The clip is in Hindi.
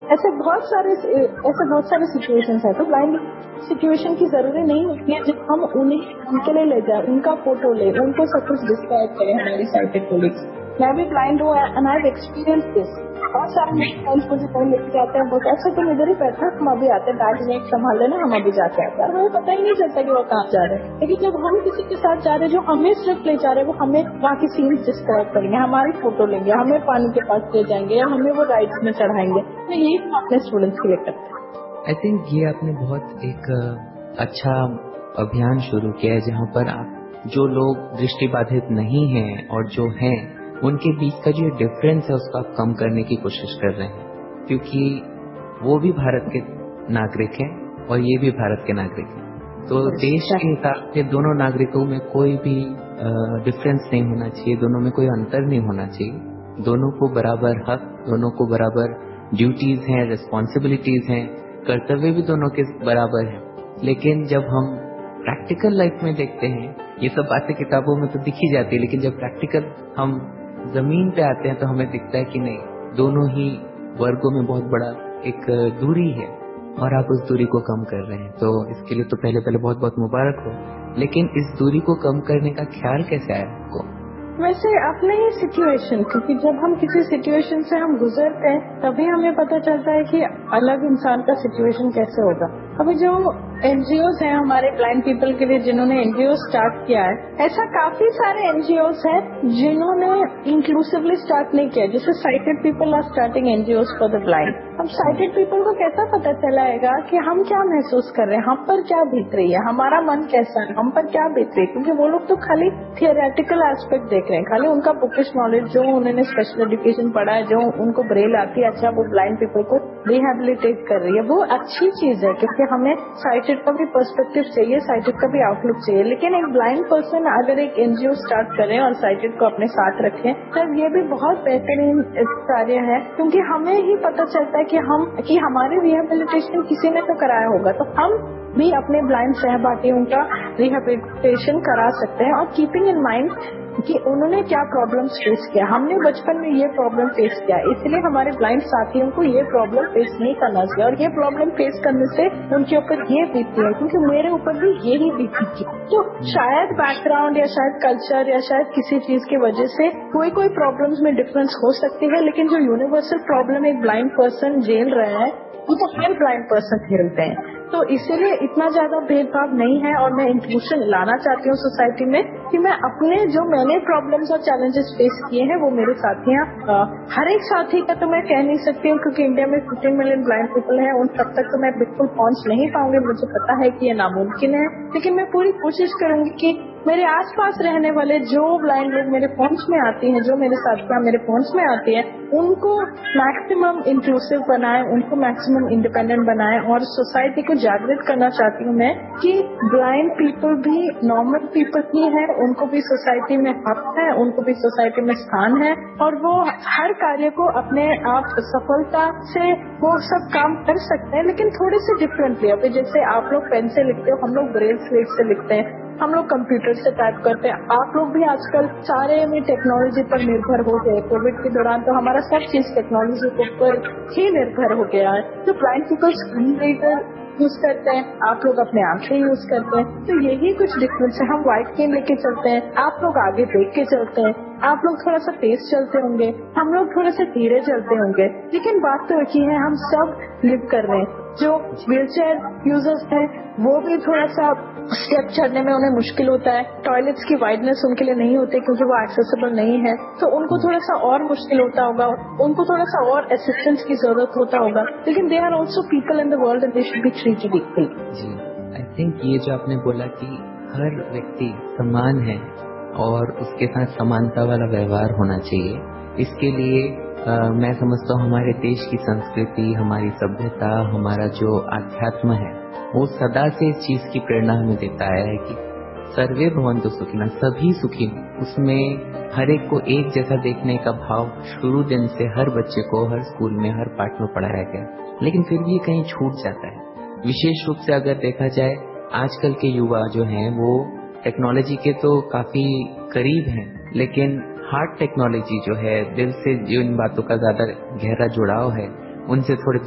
ऐसे बहुत सारे सिचुएशंस है। तो ब्लाइंड सिचुएशन की जरूरी नहीं होती है जब हम उन्हें उनके लिए ले जाए, उनका फोटो ले, उनको सब कुछ डिस्क्राइब करें हमारी साइटेड कोलिग्स। मैं भी ब्लाइंड हूँ and I have experience this. बहुत सारे मेरे फ्रेंड्स मुझे कहीं लेके जाते हैं, बोलते ऐसे तुम इधर ही बैठना, हम अभी आते हैं, बैग में संभाल लेना, हम अभी जाके आते हैं। हमें पता ही नहीं चलता कि वो कहाँ जा रहे हैं। लेकिन जब हम किसी के साथ जा रहे हैं जो हमें सिर्फ ले जा रहे हैं, वो हमें वहाँ की सीन्स डिस्क्राइब करेंगे, हमारी फोटो लेंगे, हमें पानी के पास ले जाएंगे या हमें वो राइड्स में चढ़ाएंगे। तो यही हम अपने स्टूडेंट्स के लिए करते हैं। आई थिंक ये आपने बहुत एक अच्छा अभियान शुरू किया है जहाँ पर आप जो लोग दृष्टिबाधित नहीं हैं और जो हैं उनके बीच का जो डिफरेंस है उसको आप कम करने की कोशिश कर रहे हैं, क्योंकि वो भी भारत के नागरिक हैं और ये भी भारत के नागरिक हैं। तो देश के हिसाब से दोनों नागरिकों में कोई भी डिफरेंस नहीं होना चाहिए, दोनों में कोई अंतर नहीं होना चाहिए। दोनों को बराबर हक, दोनों को बराबर ड्यूटीज हैं, रिस्पॉन्सिबिलिटीज हैं, कर्तव्य भी दोनों के बराबर हैं। लेकिन जब हम प्रैक्टिकल लाइफ में देखते हैं, ये सब बातें किताबों में तो दिखी जाती है, लेकिन जब प्रैक्टिकल हम जमीन पे आते हैं तो हमें दिखता है कि नहीं, दोनों ही वर्गों में बहुत बड़ा एक दूरी है और आप उस दूरी को कम कर रहे हैं। तो इसके लिए तो पहले बहुत बहुत मुबारक हो। लेकिन इस दूरी को कम करने का ख्याल कैसे आया आपको? वैसे अपने ही सिचुएशन, क्योंकि जब हम किसी सिचुएशन से हम गुजरते हैं तभी हमें पता चलता है कि अलग इंसान का सिचुएशन कैसे होगा। अभी जो एनजीओज हैं हमारे ब्लाइंड पीपल के लिए, जिन्होंने एनजीओ स्टार्ट किया है, ऐसा काफी सारे एनजीओज हैं जिन्होंने इंक्लूसिवली स्टार्ट नहीं किया। जैसे cited people are starting NGOs for the blind. अब साइटेड पीपल को कैसा पता चलाएगा कि हम क्या महसूस कर रहे हैं, हम पर क्या बीत रही है, हमारा मन कैसा है, हम पर क्या बीत रही है? क्योंकि वो लोग तो खाली थियोरेटिकल एस्पेक्ट देख रहे हैं, खाली उनका बुकिश नॉलेज, जो उन्होंने स्पेशल एजुकेशन पढ़ा है, जो उनको ब्रेल आती है, अच्छा वो ब्लाइंड पीपल को रिहेबिलिटेट कर रही है, वो अच्छी चीज है। क्योंकि हमें साइटेड का भी पर्सपेक्टिव चाहिए, साइटेड का भी आउटलुक चाहिए। लेकिन एक ब्लाइंड पर्सन अगर एक एनजीओ स्टार्ट करें और साइटेड को अपने साथ रखें, तब ये भी बहुत बेहतरीन कार्य है। क्योंकि हमें ही पता चलता है कि हमारी रिहेबिलिटेशन किसी ने तो कराया होगा, तो हम भी अपने ब्लाइंड सहपाठियों का रिहेबिलिटेशन करा सकते हैं। और कीपिंग इन माइंड कि उन्होंने क्या प्रॉब्लम्स फेस किया, हमने बचपन में ये प्रॉब्लम फेस किया, इसलिए हमारे ब्लाइंड साथियों को ये प्रॉब्लम फेस नहीं करना चाहिए। और ये प्रॉब्लम फेस करने से उनके ऊपर ये बीती है, क्योंकि मेरे ऊपर भी यही बीती थी। तो शायद बैकग्राउंड या शायद कल्चर या शायद किसी चीज की वजह से कोई प्रॉब्लम्स में डिफरेंस हो सकती है, लेकिन जो यूनिवर्सल प्रॉब्लम एक ब्लाइंड पर्सन झेल रहे हैं वो तो हर ब्लाइंड पर्सन झेलते हैं। तो इसीलिए इतना ज्यादा भेदभाव नहीं है। और मैं इंक्लूजन लाना चाहती हूँ सोसाइटी में कि मैं अपने जो मैंने प्रॉब्लम्स और चैलेंजेस फेस किए हैं वो मेरे साथियां, हर एक साथी का तो मैं कह नहीं सकती हूँ, क्योंकि इंडिया में 15 मिलियन ब्लाइंड पीपल है, उन सब तक तो मैं बिल्कुल पहुंच नहीं पाऊंगी, मुझे पता है कि ये नामुमकिन है। लेकिन मैं पूरी कोशिश करूंगी कि मेरे आसपास रहने वाले जो ब्लाइंड लोग मेरे पहुंच में आती हैं, जो मेरे साथियां मेरे पहुंच में आती हैं, उनको मैक्सिमम इंक्लूसिव बनाए, उनको मैक्सिमम इंडिपेंडेंट बनाए। और सोसाइटी को जागृत करना चाहती हूँ मैं कि ब्लाइंड पीपल भी नॉर्मल पीपल ही है, उनको भी सोसाइटी में हक है, उनको भी सोसाइटी में स्थान है, और वो हर कार्य को अपने आप सफलता से वो सब काम कर सकते हैं, लेकिन थोड़े से डिफरेंटली। अभी जैसे आप लोग पेन से लिखते हो, हम लोग ब्रेल स्लेट से लिखते हैं, हम लोग कंप्यूटर से टाइप करते हैं, आप लोग भी आजकल सारे में टेक्नोलॉजी पर निर्भर हो गए। कोविड के दौरान तो हमारा सब चीज टेक्नोलॉजी के ऊपर ही निर्भर हो गया है। तो blind people screen reader use करते हैं, आप लोग अपने आंखें यूज करते हैं, तो यही कुछ डिफरेंस है। हम व्हाइट पेन लेके चलते हैं, आप लोग आगे देख के चलते हैं, आप लोग थोड़ा सा तेज चलते होंगे, हम लोग थोड़े से धीरे चलते होंगे, लेकिन बात तो एक ही है, हम सब लिव कर रहे हैं। जो व्हीलचेयर यूजर्स हैं वो भी थोड़ा सा स्टेप चढ़ने में उन्हें मुश्किल होता है, टॉयलेट्स की वाइडनेस उनके लिए नहीं होती क्योंकि वो एक्सेसिबल नहीं है, तो उनको थोड़ा सा और मुश्किल होता होगा, उनको थोड़ा सा और असिस्टेंस की जरूरत होता होगा। लेकिन they are also people in the world and they should be treated equally. Ji, I think ये जो आपने बोला कि हर व्यक्ति समान है और उसके साथ समानता वाला व्यवहार होना चाहिए, इसके लिए मैं समझता हूँ हमारे देश की संस्कृति, हमारी सभ्यता, हमारा जो आध्यात्म है वो सदा से इस चीज की प्रेरणा हमें देता है कि सर्वे भवन्तु सुखिनः, सभी सुखी हों। उसमें हर एक को एक जैसा देखने का भाव शुरू दिन से हर बच्चे को हर स्कूल में हर पाठ में पढ़ाया गया, लेकिन फिर भी ये कहीं छूट जाता है। विशेष रूप से अगर देखा जाए आजकल के युवा जो हैं वो टेक्नोलॉजी के तो काफी करीब हैं, लेकिन हार्ड टेक्नोलॉजी जो है, दिल से जो इन बातों का ज्यादा गहरा जुड़ाव है, उनसे थोड़े